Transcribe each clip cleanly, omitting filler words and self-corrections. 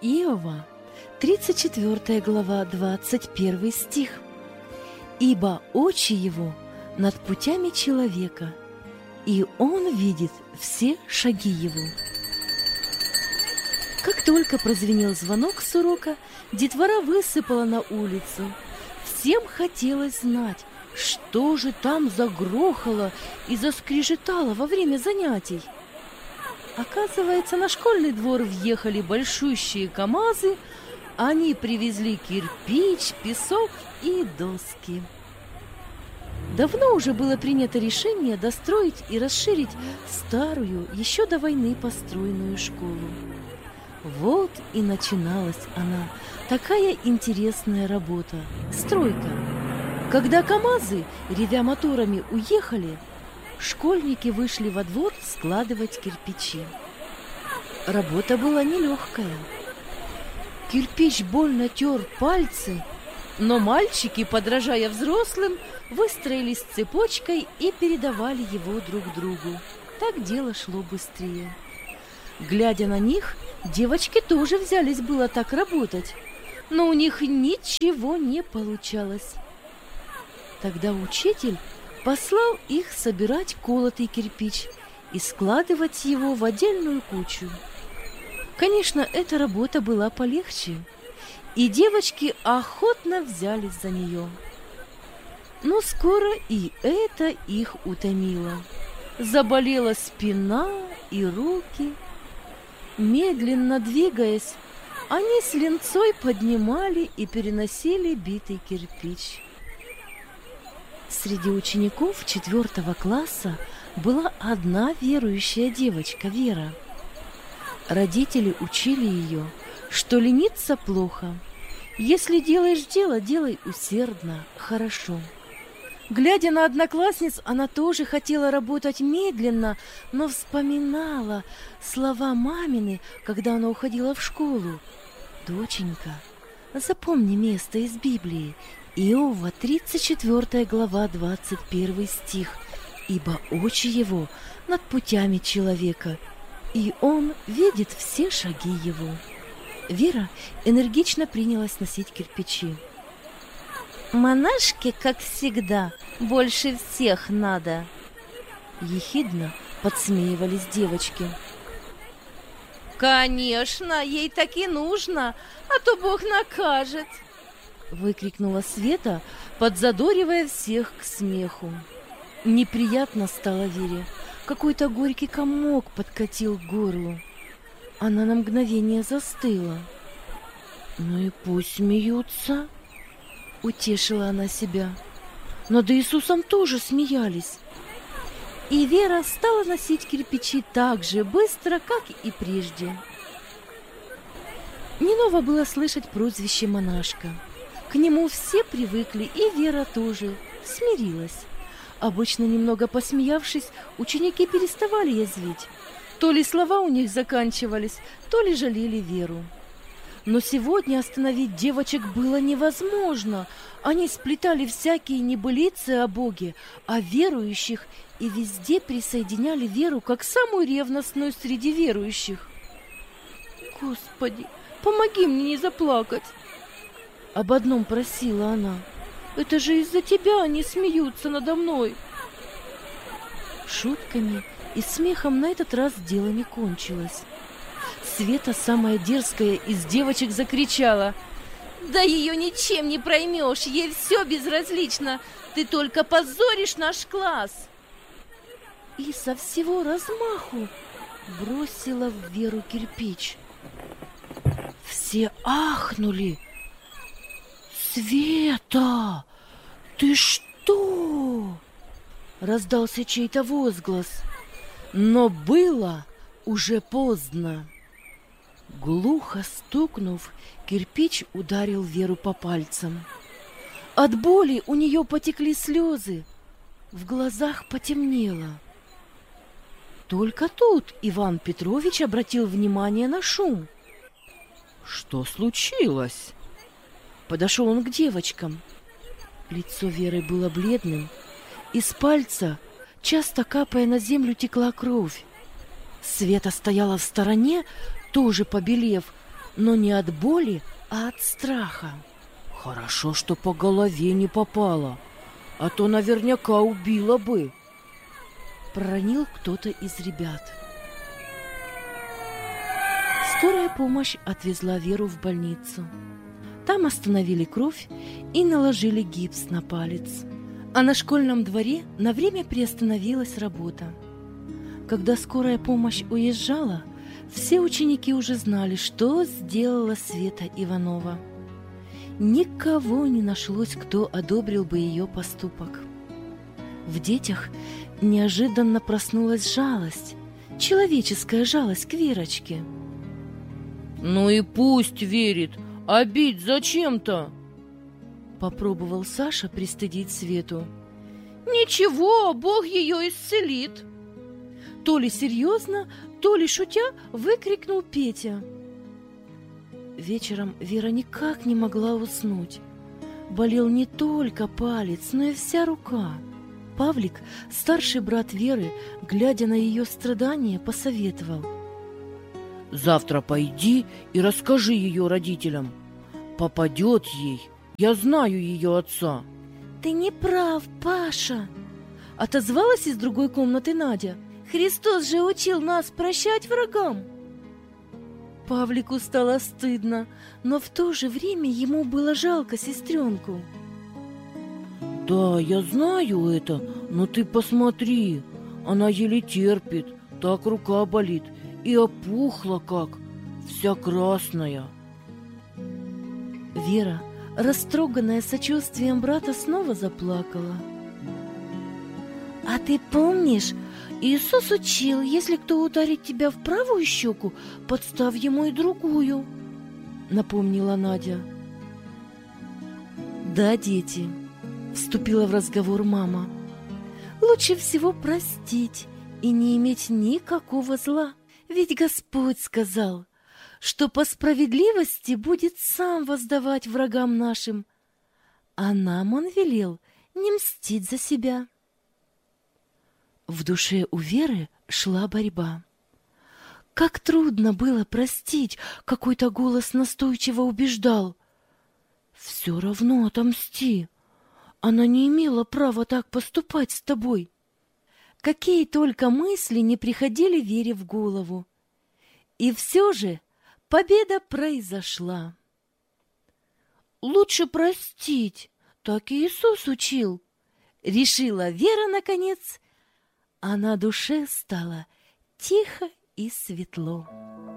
Иова, 34 глава, 21 стих. «Ибо очи его над путями человека, и он видит все шаги его». Как только прозвенел звонок с урока, детвора высыпала на улицу. Всем хотелось знать, что же там загрохало и заскрежетало во время занятий. Оказывается, на школьный двор въехали большущие КАМАЗы. Они привезли кирпич, песок и доски. Давно уже было принято решение достроить и расширить старую, еще до войны построенную школу. Вот и начиналась она, такая интересная работа, стройка. Когда КАМАЗы, ревя моторами, уехали, школьники вышли во двор складывать кирпичи. Работа была нелегкая. Кирпич больно тер пальцы, но мальчики, подражая взрослым, выстроились цепочкой и передавали его друг другу. Так дело шло быстрее. Глядя на них, девочки тоже взялись было так работать, но у них ничего не получалось. Тогда учитель послал их собирать колотый кирпич и складывать его в отдельную кучу. Конечно, эта работа была полегче, и девочки охотно взялись за нее. Но скоро и это их утомило. Заболела спина и руки. Медленно двигаясь, они с линцой поднимали и переносили битый кирпич. Среди учеников 4 класса была одна верующая девочка, Вера. Родители учили ее, что лениться плохо. Если делаешь дело, делай усердно, хорошо. Глядя на одноклассниц, она тоже хотела работать медленно, но вспоминала слова мамины, когда она уходила в школу. «Доченька, запомни место из Библии, Иова, 34 глава, 21 стих. Ибо очи его над путями человека, и он видит все шаги его». Вера энергично принялась носить кирпичи. «Монашке, как всегда, больше всех надо!» Ехидно подсмеивались девочки. «Конечно, ей так и нужно, а то Бог накажет!» Выкрикнула Света, подзадоривая всех к смеху. Неприятно стало Вере. Какой-то горький комок подкатил к горлу. Она на мгновение застыла. «Ну и пусть смеются!» Утешила она себя. Над Иисусом тоже смеялись. И Вера стала носить кирпичи так же быстро, как и прежде. Не ново было слышать прозвище монашка. К нему все привыкли, и Вера тоже смирилась. Обычно, немного посмеявшись, ученики переставали язвить. То ли слова у них заканчивались, то ли жалели Веру. Но сегодня остановить девочек было невозможно. Они сплетали всякие небылицы о Боге, о верующих, и везде присоединяли Веру как самую ревностную среди верующих. «Господи, помоги мне не заплакать!» Об одном просила она. «Это же из-за тебя они смеются надо мной!» Шутками и смехом на этот раз дело не кончилось. Света, самая дерзкая из девочек, закричала: «Да ее ничем не проймешь, ей все безразлично, ты только позоришь наш класс!» И со всего размаху бросила в Веру кирпич. Все ахнули. «Света, ты что?» Раздался чей-то возглас, но было уже поздно. Глухо стукнув, кирпич ударил Веру по пальцам. От боли у нее потекли слезы, в глазах потемнело. Только тут Иван Петрович обратил внимание на шум. «Что случилось?» Подошел он к девочкам. Лицо Веры было бледным. Из пальца, часто капая на землю, текла кровь. Света стояла в стороне, тоже побелев, но не от боли, а от страха. Хорошо, что по голове не попало, а то наверняка убила бы. Проронил кто-то из ребят. Скорая помощь отвезла Веру в больницу. Там остановили кровь и наложили гипс на палец. А на школьном дворе на время приостановилась работа. Когда скорая помощь уезжала, все ученики уже знали, что сделала Света Иванова. Никого не нашлось, кто одобрил бы ее поступок. В детях неожиданно проснулась жалость, человеческая жалость к Верочке. Ну и пусть верит, а бить зачем-то? Попробовал Саша пристыдить Свету. Ничего, Бог ее исцелит. То ли серьезно, то ли шутя выкрикнул Петя. Вечером Вера никак не могла уснуть. Болел не только палец, но и вся рука. Павлик, старший брат Веры, глядя на ее страдания, посоветовал. Завтра пойди и расскажи ее родителям. Попадет ей. Я знаю ее отца. Ты не прав, Паша. Отозвалась из другой комнаты Надя. Христос же учил нас прощать врагам. Павлику стало стыдно, но в то же время ему было жалко сестренку. Да, я знаю это, но ты посмотри. Она еле терпит, так рука болит и опухла как, вся красная. Вера, растроганная сочувствием брата, снова заплакала. А ты помнишь, Иисус учил, если кто ударит тебя в правую щеку, подставь ему и другую, напомнила Надя. Да, дети, вступила в разговор мама. Лучше всего простить и не иметь никакого зла. Ведь Господь сказал, что по справедливости будет сам воздавать врагам нашим, а нам Он велел не мстить за себя. В душе у Веры шла борьба. Как трудно было простить, какой-то голос настойчиво убеждал. Все равно отомсти. Она не имела права так поступать с тобой. Какие только мысли не приходили Вере в голову. И все же победа произошла. Лучше простить, так и Иисус учил. Решила Вера наконец, а на душе стало тихо и светло.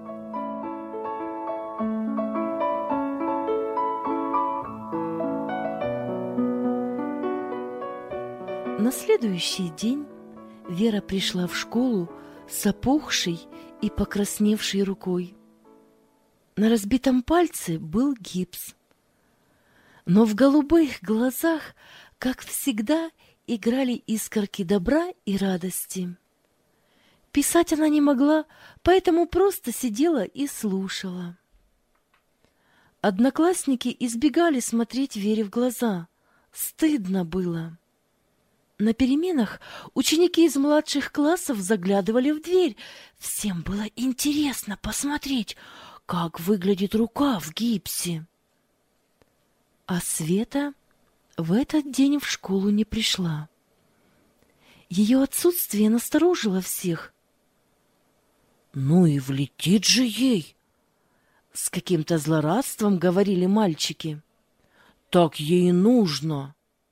На следующий день Вера пришла в школу с опухшей и покрасневшей рукой. На разбитом пальце был гипс. Но в голубых глазах, как всегда, играли искорки добра и радости. Писать она не могла, поэтому просто сидела и слушала. Одноклассники избегали смотреть Вере в глаза. Стыдно было. На переменах ученики из младших классов заглядывали в дверь. Всем было интересно посмотреть, как выглядит рука в гипсе. А Света в этот день в школу не пришла. Ее отсутствие насторожило всех. Ну и влетит же ей! С каким-то злорадством говорили мальчики. Так ей нужно!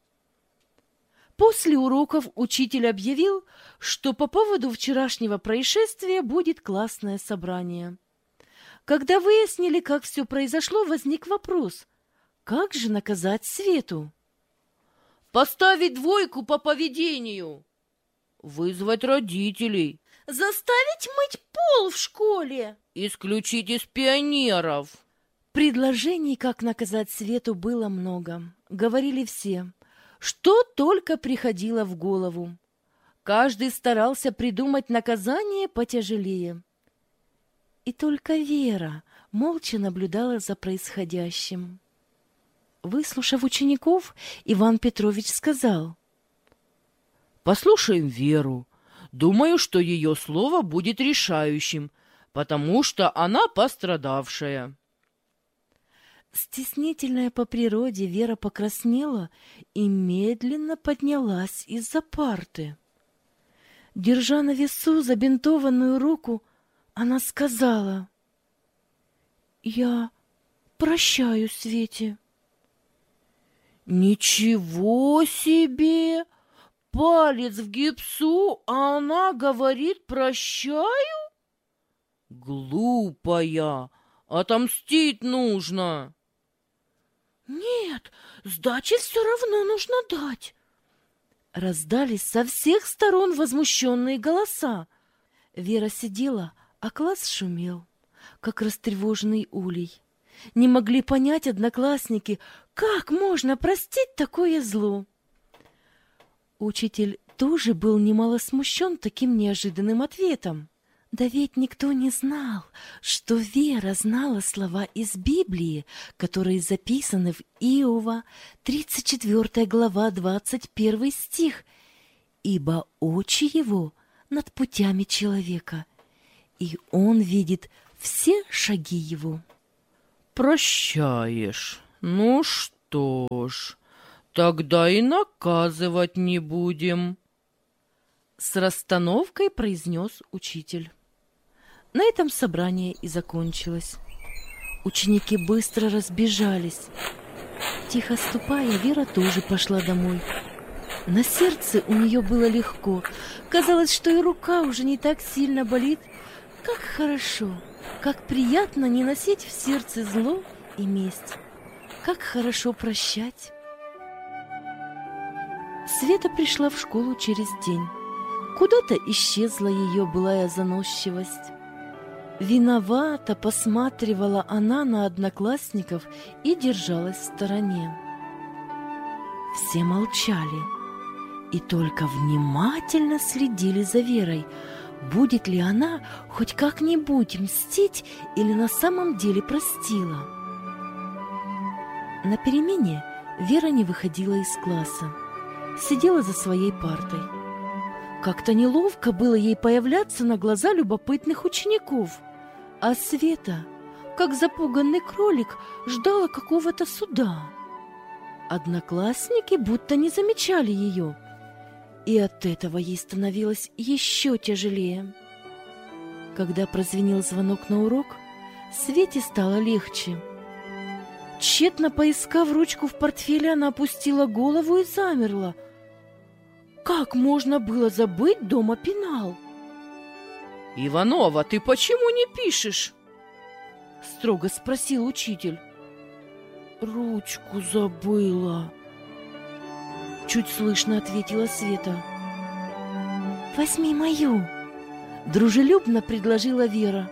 После уроков учитель объявил, что по поводу вчерашнего происшествия будет классное собрание. Когда выяснили, как все произошло, возник вопрос, как же наказать Свету? Поставить 2 по поведению. Вызвать родителей. Заставить мыть пол в школе. Исключить из пионеров. Предложений, как наказать Свету, было много. Говорили все, что только приходило в голову. Каждый старался придумать наказание потяжелее. И только Вера молча наблюдала за происходящим. Выслушав учеников, Иван Петрович сказал: «Послушаем Веру. Думаю, что ее слово будет решающим, потому что она пострадавшая». Стеснительная по природе, Вера покраснела и медленно поднялась из-за парты. Держа на весу забинтованную руку, она сказала: «Я прощаю Свете». Ничего себе! Палец в гипсу, а она говорит «прощаю»? Глупая! Отомстить нужно! «Нет, сдачи все равно нужно дать!» Раздались со всех сторон возмущенные голоса. Вера сидела, а класс шумел, как растревоженный улей. Не могли понять одноклассники, как можно простить такое зло. Учитель тоже был немало смущен таким неожиданным ответом. Да ведь никто не знал, что Вера знала слова из Библии, которые записаны в Иова, 34 глава, 21 стих. «Ибо очи его над путями человека, и он видит все шаги его». Прощаешь. Ну что ж, тогда и наказывать не будем. С расстановкой произнес учитель. На этом собрание и закончилось. Ученики быстро разбежались. Тихо ступая, Вера тоже пошла домой. На сердце у нее было легко. Казалось, что и рука уже не так сильно болит. Как хорошо, как приятно не носить в сердце зло и месть. Как хорошо прощать. Света пришла в школу через день. Куда-то исчезла ее былая заносчивость. Виновато посматривала она на одноклассников и держалась в стороне. Все молчали и только внимательно следили за Верой, будет ли она хоть как-нибудь мстить или на самом деле простила. На перемене Вера не выходила из класса, сидела за своей партой. Как-то неловко было ей появляться на глаза любопытных учеников, а Света, как запуганный кролик, ждала какого-то суда. Одноклассники будто не замечали ее, и от этого ей становилось еще тяжелее. Когда прозвенел звонок на урок, Свете стало легче. Тщетно поискав ручку в портфеле, она опустила голову и замерла. Как можно было забыть дома пенал? Иванова, ты почему не пишешь? Строго спросил учитель. Ручку забыла. Чуть слышно ответила Света. Возьми мою. Дружелюбно предложила Вера.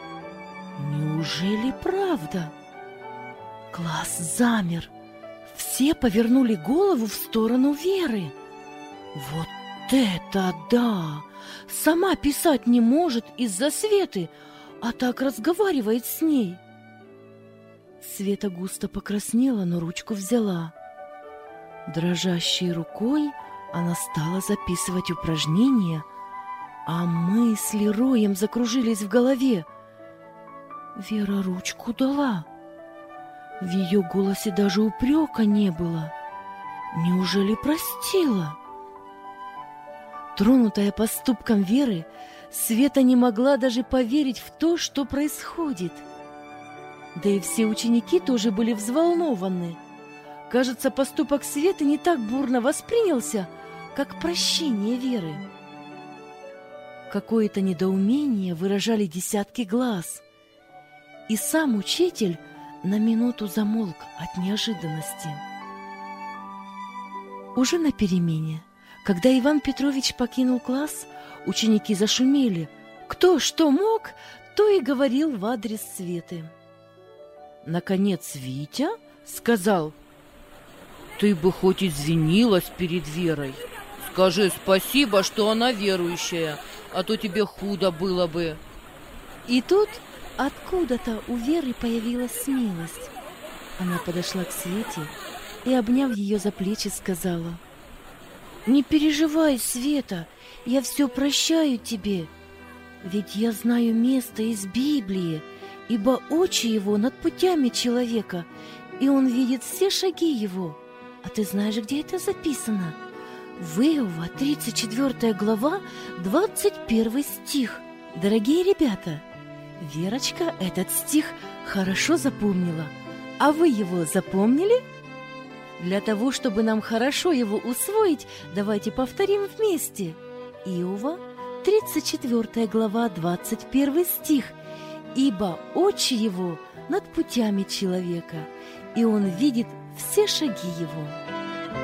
Неужели правда? Класс замер. Все повернули голову в сторону Веры. Вот это да! Сама писать не может из-за Светы, а так разговаривает с ней. Света густо покраснела, но ручку взяла. Дрожащей рукой она стала записывать упражнения, а мысли роем закружились в голове. Вера ручку дала. В ее голосе даже упрека не было. Неужели простила? Тронутая поступком Веры, Света не могла даже поверить в то, что происходит. Да и все ученики тоже были взволнованы. Кажется, поступок Светы не так бурно воспринялся, как прощение Веры. Какое-то недоумение выражали десятки глаз. И сам учитель на минуту замолк от неожиданности. Уже на перемене, когда Иван Петрович покинул класс, ученики зашумели. Кто что мог, то и говорил в адрес Светы. Наконец Витя сказал: ты бы хоть извинилась перед Верой. Скажи спасибо, что она верующая, а то тебе худо было бы. И тут откуда-то у Веры появилась смелость. Она подошла к Свете и, обняв ее за плечи, сказала: «Не переживай, Света, я все прощаю тебе. Ведь я знаю место из Библии, ибо очи его над путями человека, и он видит все шаги его. А ты знаешь, где это записано? В Иова, 34 глава, 21 стих. Дорогие ребята, Верочка этот стих хорошо запомнила. А вы его запомнили? Для того, чтобы нам хорошо его усвоить, давайте повторим вместе. Иова, 34 глава, 21 стих. «Ибо очи его над путями человека, и он видит все шаги его».